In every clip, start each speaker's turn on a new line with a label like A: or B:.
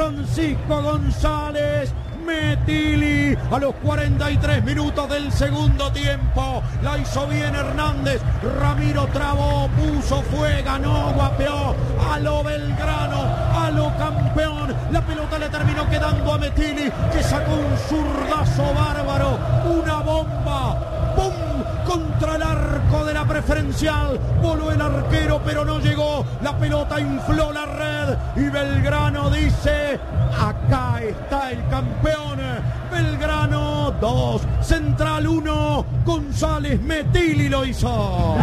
A: Francisco González Metilli a los 43 minutos del segundo tiempo. La hizo bien Hernández. Ramiro trabó, puso, fue, ganó, guapeó a lo Belgrano, a lo campeón. La pelota le terminó quedando a Metilli, que sacó un zurdazo bárbaro, una bomba, ¡pum!, contra el arco de la preferencial. Voló el arquero, pero no llegó. La pelota infló la red y Belgrano dice: acá está el campeón. Belgrano 2, Central 1, González Metilli lo hizo.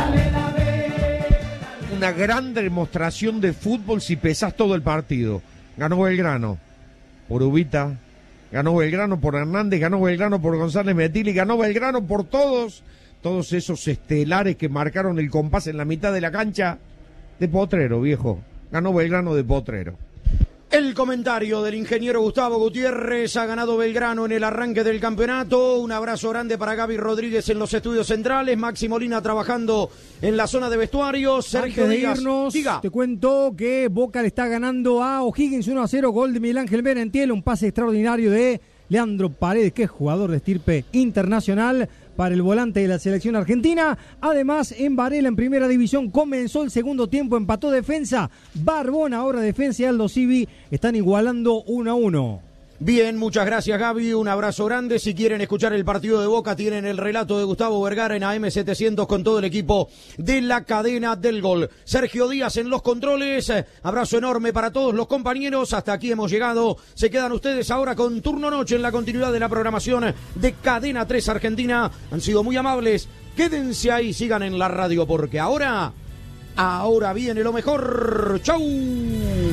B: Una gran demostración de fútbol si pesás todo el partido. Ganó Belgrano por Ubita, ganó Belgrano por Hernández, ganó Belgrano por González Metilli, ganó Belgrano por todos esos estelares que marcaron el compás en la mitad de la cancha. De potrero, viejo. Ganó Belgrano de potrero.
A: El comentario del ingeniero Gustavo Gutiérrez: ha ganado Belgrano en el arranque del campeonato. Un abrazo grande para Gaby Rodríguez en los estudios centrales, Maxi Molina trabajando en la zona de vestuarios. Sergio Díaz,
C: irnos,
A: diga.
C: Te cuento que Boca le está ganando a O'Higgins 1-0, gol de Miguel Ángel Merentiel, un pase extraordinario de Leandro Paredes, que es jugador de estirpe internacional, para el volante de la selección argentina. Además, en Varela, en primera división, comenzó el segundo tiempo, empató Defensa, Barbón, ahora Defensa y Aldo Civi están igualando 1-1.
A: Bien, muchas gracias, Gaby, un abrazo grande. Si quieren escuchar el partido de Boca, tienen el relato de Gustavo Vergara en AM700 con todo el equipo de la cadena del gol. Sergio Díaz en los controles, abrazo enorme para todos los compañeros. Hasta aquí hemos llegado. Se quedan ustedes ahora con Turno Noche en la continuidad de la programación de Cadena 3 Argentina. Han sido muy amables. Quédense ahí, sigan en la radio, porque ahora viene lo mejor. ¡Chau!